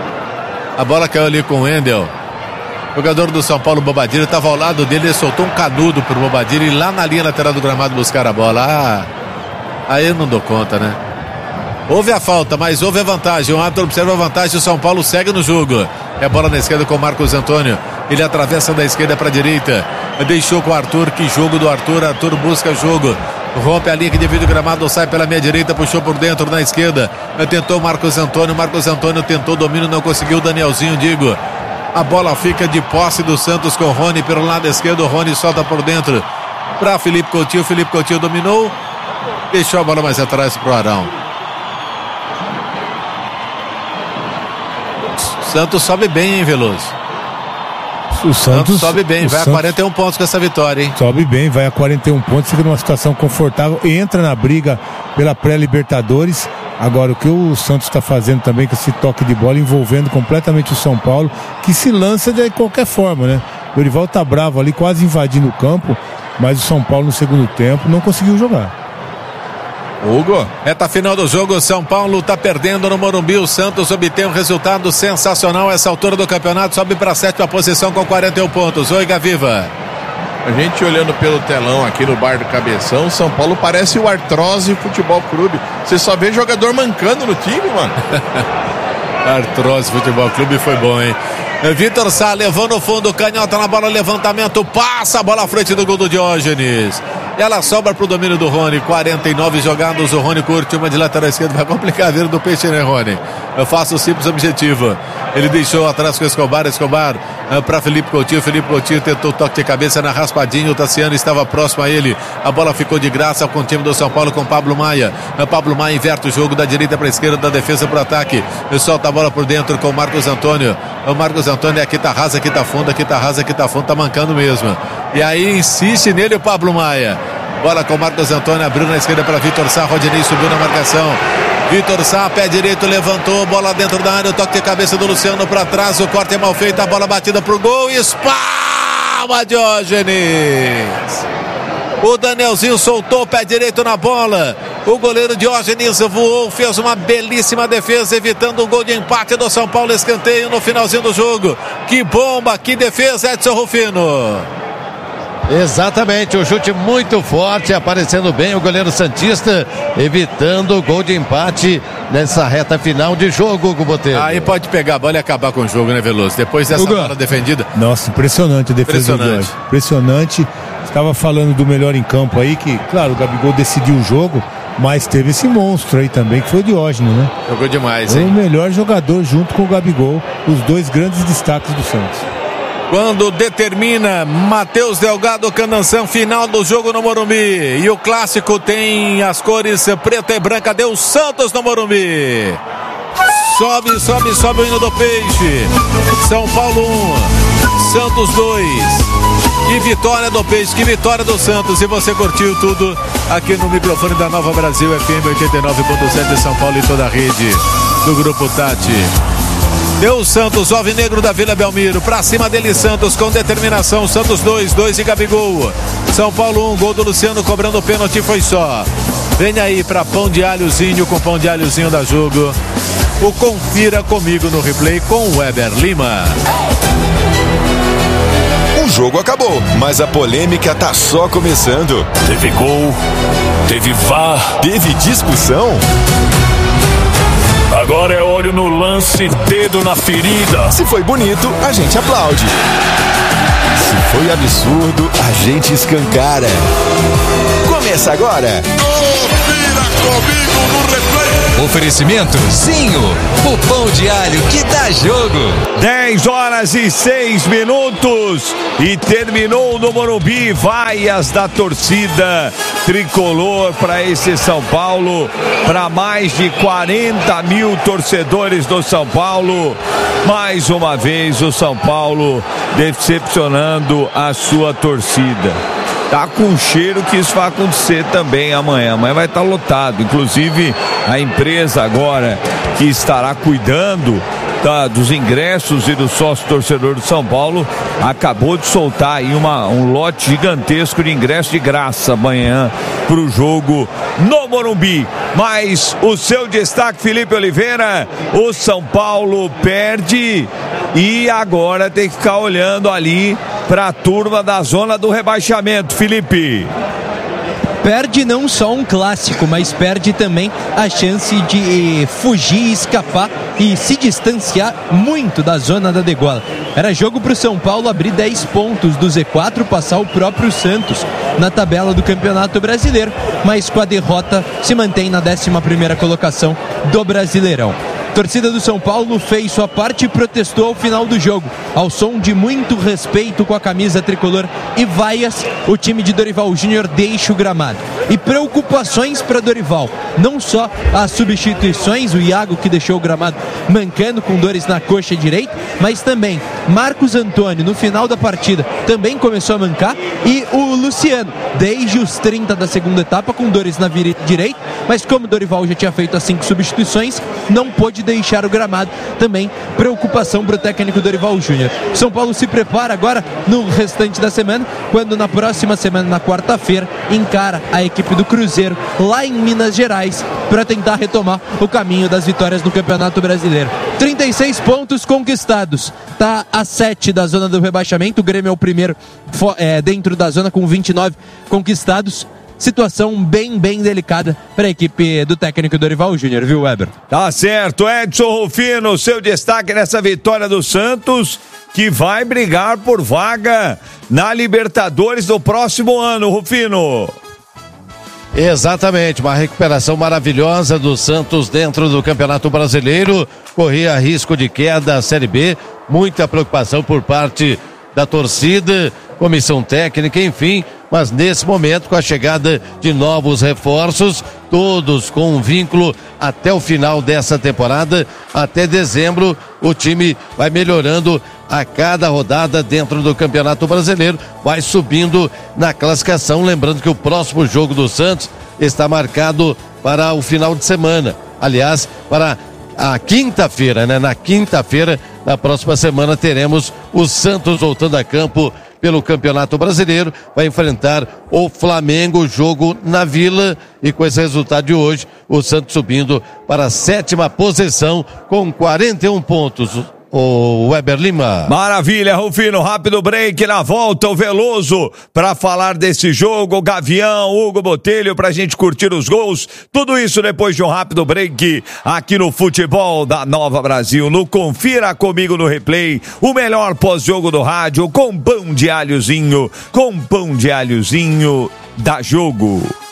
a bola caiu ali com o Wendel. O jogador do São Paulo, Bobadilha, estava ao lado dele, ele soltou um canudo pro Bobadilha e lá na linha lateral do gramado buscar a bola. Ah, aí eu não dou conta, né? Houve a falta, mas houve a vantagem. O árbitro observa a vantagem, o São Paulo segue no jogo. É bola na esquerda com o Marcos Antônio. Ele atravessa da esquerda para a direita. Deixou com o Arthur, que jogo do Arthur. Arthur busca jogo. Rompe a linha que divide o gramado, sai pela meia direita, puxou por dentro na esquerda. Tentou Marcos Antônio. Marcos Antônio tentou domínio, não conseguiu. Danielzinho, digo. A bola fica de posse do Santos com o Rony pelo lado esquerdo. O Rony solta por dentro para Felipe Coutinho. Felipe Coutinho dominou, deixou a bola mais atrás para o Arão. Santos sobe bem, hein, Veloso? O Santos, Santos sobe bem, vai Santos a quarenta e um pontos com essa vitória, hein? Sobe bem, vai a quarenta e um pontos, fica numa situação confortável, entra na briga pela pré-Libertadores. Agora, o que o Santos está fazendo também com esse toque de bola, envolvendo completamente o São Paulo, que se lança de qualquer forma, né? O Dorival tá bravo ali, quase invadindo o campo, mas o São Paulo no segundo tempo não conseguiu jogar. Hugo, reta final do jogo, São Paulo tá perdendo no Morumbi, o Santos obtém um resultado sensacional essa altura do campeonato, sobe para a sétima posição com quarenta e um pontos. Oi, Gaviva. A gente olhando pelo telão aqui no bar do Cabeção, São Paulo parece o Artrose Futebol Clube. Você só vê jogador mancando no time, mano. Artrose Futebol Clube foi bom, hein? Vitor Sá levou no fundo, canhota na bola, levantamento, passa a bola à frente do gol do Diógenes. Ela sobra pro domínio do Rony, quarenta e nove jogados, o Rony curte uma de lateral esquerda, vai complicar a vida do Peixe, né, Rony? Eu faço o simples objetivo. Ele deixou atrás com o Escobar, Escobar uh, para Felipe Coutinho, Felipe Coutinho tentou toque de cabeça na raspadinha, o Tassiano estava próximo a ele, a bola ficou de graça com o time do São Paulo, com Pablo Maia. Uh, Pablo Maia inverte o jogo da direita para a esquerda, da defesa para o ataque, uh, solta a bola por dentro com o Marcos Antônio. O Marcos Antônio, aqui tá rasa, aqui tá fundo, aqui tá rasa, aqui tá fundo, tá mancando mesmo. E aí insiste nele o Pablo Maia. Bola com o Marcos Antônio, abriu na esquerda para Vitor Sá, Rodinei subiu na marcação. Vitor Sá, pé direito, levantou, bola dentro da área, o toque de cabeça do Luciano para trás, o corte é mal feito, a bola batida pro gol, espalma Diógenes. O Danielzinho soltou o pé direito na bola. O goleiro Diógenes voou, fez uma belíssima defesa, evitando um gol de empate do São Paulo, escanteio no finalzinho do jogo. Que bomba, que defesa, Edson Rufino. Exatamente, o chute muito forte, aparecendo bem o goleiro santista, evitando o gol de empate nessa reta final de jogo, Hugo Botelho. Aí pode pegar a bola e acabar com o jogo, né, Veloso? Depois dessa Hugo. bola defendida. Nossa, impressionante a defesa impressionante. do Jorge. Impressionante. Estava falando do melhor em campo aí, que, claro, o Gabigol decidiu o jogo, mas teve esse monstro aí também, que foi o Diógenes, né? Jogou demais, Foi hein? o melhor jogador junto com o Gabigol, os dois grandes destaques do Santos. Quando determina Matheus Delgado, Candanção, final do jogo no Morumbi. E o clássico tem as cores preta e branca. Deu Santos no Morumbi. Sobe, sobe, sobe o hino do Peixe. São Paulo um, Santos dois. Que vitória do Peixe, que vitória do Santos. E você curtiu tudo aqui no microfone da Nova Brasil F M oitenta e nove ponto sete de São Paulo e toda a rede do Grupo Tati. Deu o Santos, o alvinegro da Vila Belmiro. Pra cima dele, Santos, com determinação. Santos dois, dois de Gabigol. São Paulo um, gol do Luciano, cobrando o pênalti, foi só. Vem aí pra Pão de Alhozinho, com Pão de Alhozinho da Jogo. O Confira Comigo no Replay com o Weber Lima. O jogo acabou, mas a polêmica tá só começando. Teve gol, teve V A R, teve discussão. Agora é olho no lance, dedo na ferida. Se foi bonito, a gente aplaude. Se foi absurdo, a gente escancara. Começa agora. Confira Comigo no Replay. Oferecimento Zinho, o pão de alho que dá jogo. dez horas e seis minutos e terminou no Morumbi. Vaias da torcida tricolor para esse São Paulo, para mais de quarenta mil torcedores do São Paulo. Mais uma vez o São Paulo decepcionando a sua torcida. Tá com cheiro que isso vai acontecer também amanhã. Amanhã vai estar lotado. Inclusive, a empresa agora que estará cuidando da, dos ingressos e do sócio torcedor do São Paulo acabou de soltar aí uma, um lote gigantesco de ingresso de graça amanhã para o jogo no Morumbi. Mas o seu destaque, Felipe Oliveira, o São Paulo perde e agora tem que ficar olhando ali para a turma da zona do rebaixamento, Felipe. Perde não só um clássico, mas perde também a chance de fugir, escapar e se distanciar muito da zona da degola. Era jogo para o São Paulo abrir dez pontos do Z quatro, passar o próprio Santos na tabela do Campeonato Brasileiro, mas com a derrota se mantém na décima primeira colocação do Brasileirão. Torcida do São Paulo fez sua parte e protestou ao final do jogo. Ao som de muito respeito com a camisa tricolor e vaias, o time de Dorival Júnior deixa o gramado. E preocupações para Dorival. Não só as substituições, o Iago que deixou o gramado mancando com dores na coxa direita, mas também Marcos Antônio no final da partida também começou a mancar e o Luciano, desde os trinta da segunda etapa, com dores na direita, mas como Dorival já tinha feito as cinco substituições, não pôde deixar o gramado. Também preocupação para o técnico Dorival Júnior. São Paulo se prepara agora no restante da semana, quando na próxima semana, na quarta-feira, encara a equipe do Cruzeiro lá em Minas Gerais para tentar retomar o caminho das vitórias no Campeonato Brasileiro. trinta e seis pontos conquistados, tá a sete da zona do rebaixamento. O Grêmio é o primeiro é, dentro da zona com vinte e nove conquistados. Situação bem, bem delicada para a equipe do técnico Dorival Júnior, viu, Weber? Tá certo, Edson Rufino, seu destaque nessa vitória do Santos, que vai brigar por vaga na Libertadores do próximo ano, Rufino. Exatamente, uma recuperação maravilhosa do Santos dentro do Campeonato Brasileiro, corria risco de queda da Série B, muita preocupação por parte da torcida, comissão técnica, enfim, mas nesse momento, com a chegada de novos reforços, todos com um vínculo até o final dessa temporada, até dezembro, o time vai melhorando a cada rodada dentro do Campeonato Brasileiro, vai subindo na classificação, lembrando que o próximo jogo do Santos está marcado para o final de semana, aliás, para a quinta-feira, né? Na quinta-feira, na próxima semana, teremos o Santos voltando a campo pelo Campeonato Brasileiro, vai enfrentar o Flamengo, jogo na Vila, e com esse resultado de hoje, o Santos subindo para a sétima posição com quarenta e um pontos. O Weber Lima. Maravilha, Rufino, rápido break, na volta o Veloso para falar desse jogo, o Gavião, Hugo Botelho, pra gente curtir os gols, tudo isso depois de um rápido break aqui no Futebol da Nova Brasil, no Confira Comigo no Replay, o melhor pós-jogo do rádio, com pão de alhozinho, com pão de alhozinho da Jogo.